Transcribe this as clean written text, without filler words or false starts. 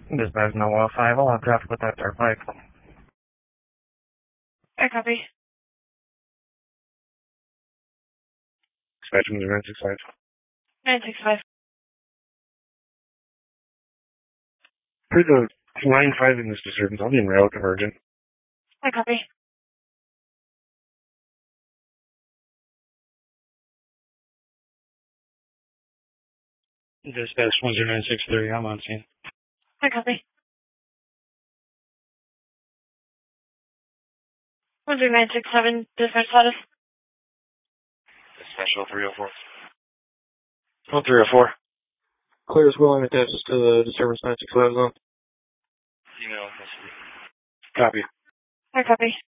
Dispatch Noah 5, I'll have traffic with that turnpike. I copy. Dispatch 965. 965. For the line 5 in this disturbance, I'll be in rail convergent. I copy. Dispatch 10963, I'm on scene. I copy. 10967, dispatch status. Dispatch 0304. 0304. Clear as willing attaches to the disturbance 965 zone. Email. Copy. I copy.